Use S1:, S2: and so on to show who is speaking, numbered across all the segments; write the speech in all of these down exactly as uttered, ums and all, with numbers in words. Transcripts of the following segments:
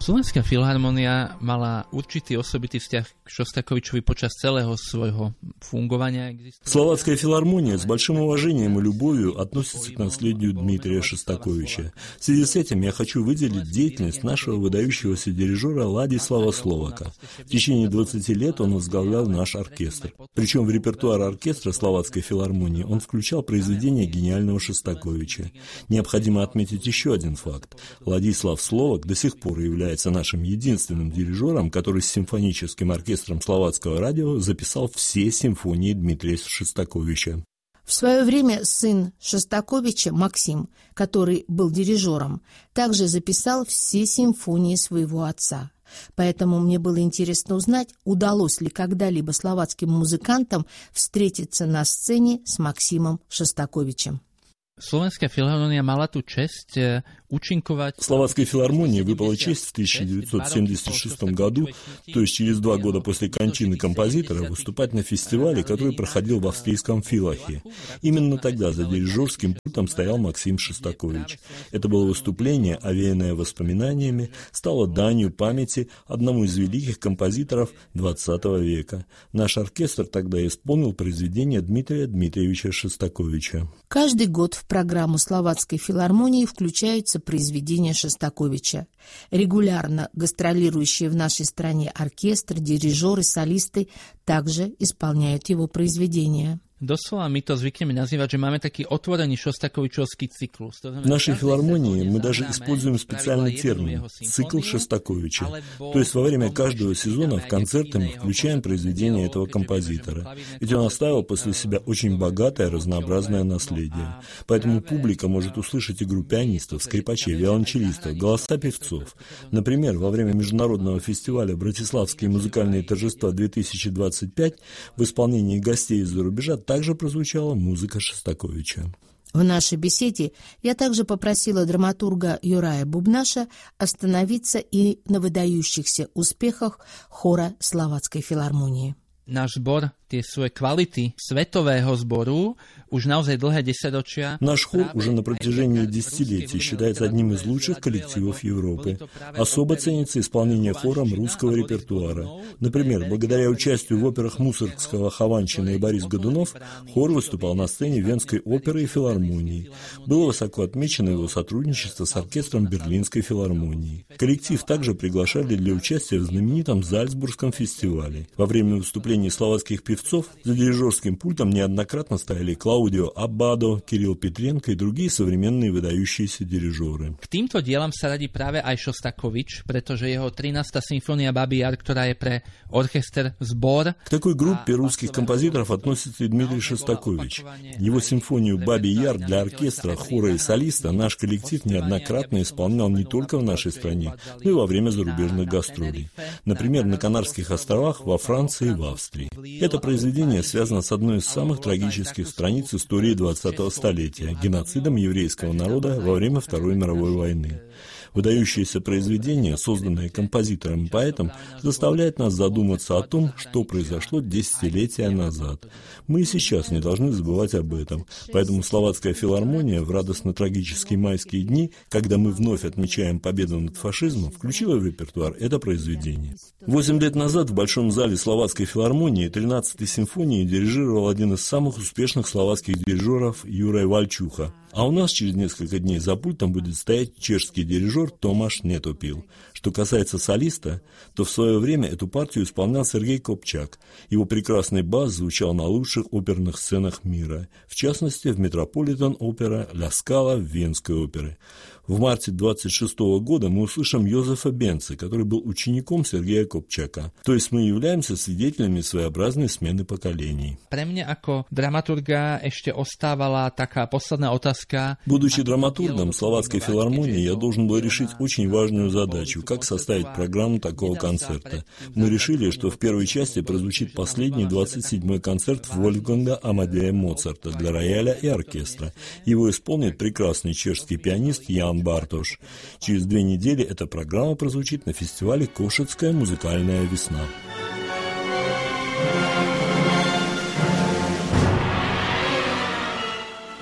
S1: Slovenská filharmónia mala určitý osobitý vzťah k Šostakovičovi počas целого svojho fungovания.
S2: Словацкая филармония с большим уважением и любовью относится к наследию Дмитрия Шостаковича. В связи с этим я хочу выделить деятельность нашего выдающегося дирижера Ладислава Словака. В течение двадцати лет он возглавлял наш оркестр. Причем в репертуар оркестра Словацкой филармонии он включал произведения гениального Шостаковича. Необходимо отметить еще один факт. Ладислав Словак до сих пор является нашим единственным дирижером, который с симфоническим оркестром Словацкого радио записал все симфонии Дмитрия Шостаковича.
S3: В свое время сын Шостаковича, Максим, который был дирижером, также записал все симфонии своего отца. Поэтому мне было интересно узнать, удалось ли когда-либо словацким музыкантам встретиться на сцене с Максимом Шостаковичем.
S1: Slovenská filharmónia mala tú česť účinkovať.
S2: Словацкой филармонии выпала честь в тысяча девятьсот семьдесят шестом году, то есть через два года после кончины композитора, выступать на фестивале, который проходил в австрийском Филахе. Именно тогда за дирижерским пультом стоял Максим Шостакович. Это было выступление, овеянное воспоминаниями, стало данью памяти одному из великих композиторов двадцатого века. Наш оркестр тогда исполнил произведение Дмитрия Дмитриевича Шостаковича.
S3: Каждый год в программу Словацкой филармонии включаются произведения Шостаковича. Регулярно гастролирующие в нашей стране оркестр, дирижеры, солисты также исполняют его произведения.
S1: Doslova my to zvykneme nazývať, že máme taký otvorený Šostakovičovský cyklus.
S2: В нашей филармонии мы даже используем специальный термин – цикл Шостаковича. То есть во время каждого сезона в концерты мы включаем произведения этого композитора. Ведь он оставил после себя очень богатое, разнообразное наследие. Поэтому публика может услышать игру пианистов, скрипачей, виолончелистов, голоса певцов. Например, во время международного фестиваля «Братиславские музыкальные торжества две тысячи двадцать пять» в исполнении гостей из-за рубежа также прозвучала музыка Шостаковича.
S3: В нашей беседе я также попросила драматурга Юрая Бубнаша остановиться и на выдающихся успехах хора Словацкой филармонии.
S1: Náš zbor tie svoje kvality svetového zboru už naozaj dlhé desaťročia.
S2: Наш хор уже на протяжении десятилетий считается одним из лучших коллективов Европы. Особо ценится исполнение хором русского репертуара. Например, благодаря участию в операх Мусоргского, Хованщина и Борис Годунов, хор выступал на сцене Венской оперы и филармонии. Было высоко отмечено его сотрудничество с оркестром Берлинской филармонии. Коллектив также приглашали для участия в знаменитом Зальцбургском фестивале. Во время выступления словацких певцов за дирижерским пультом неоднократно стояли Клаудио Аббадо, Кирилл Петренко и другие современные выдающиеся дирижеры.
S1: K týmto dielam sa radí práve aj Šostakovič, pretože jeho trinásta symfónia Babí Jar, ktorá je pre оркестр сбор.
S2: К такой группе русских композиторов относится и Дмитрий Шостакович. Его симфонию «Бабий Яр» для оркестра, хора и солиста наш коллектив неоднократно исполнял не только в нашей стране, но и во время зарубежных гастролей. Например, на Канарских островах, во Франции и в Австрии. Это произведение связано с одной из самых трагических страниц истории двадцатого столетия – геноцидом еврейского народа во время Второй мировой войны. Выдающееся произведение, созданное композитором и поэтом, заставляет нас задуматься о том, что произошло десятилетия назад. Мы и сейчас не должны забывать об этом. Поэтому Словацкая филармония в радостно-трагические майские дни, когда мы вновь отмечаем победу над фашизмом, включила в репертуар это произведение. Восемь лет назад в Большом зале Словацкой филармонии тринадцатой симфонии дирижировал один из самых успешных словацких дирижеров Юрай Вальчуха. А у нас через несколько дней за пультом будет стоять чешский дирижер Томаш Нетопил. Что касается солиста, то в свое время эту партию исполнял Сергей Копчак. Его прекрасный бас звучал на лучших оперных сценах мира, в частности в Метрополитен-опера «Ля Скала» в Венской опере. В марте двадцать шестого года мы услышим Йозефа Бенца, который был учеником Сергея Копчака. То есть мы являемся свидетелями своеобразной смены поколений.
S1: Pre mňa ako dramaturga ešte ostávala taká posledná otázka.
S2: Будучи драматургом Словацкой филармонии, я должен был решить очень важную задачу, как составить программу такого концерта. Мы решили, что в первой части прозвучит последний двадцать седьмой концерт Вольфганга Амадея Моцарта для рояля и оркестра. Его исполнит прекрасный чешский пианист Ян Бартош. Через две недели эта программа прозвучит на фестивале «Кошицкая музыкальная весна».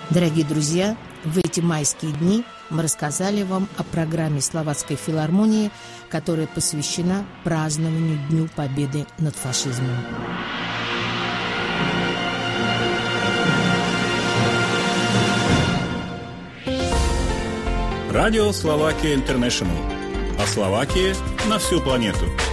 S3: Дорогие друзья, в эти майские дни мы рассказали вам о программе Словацкой филармонии, которая посвящена празднованию Дню Победы над фашизмом.
S4: Радио Словакия Интернешнл. О Словакии на всю планету.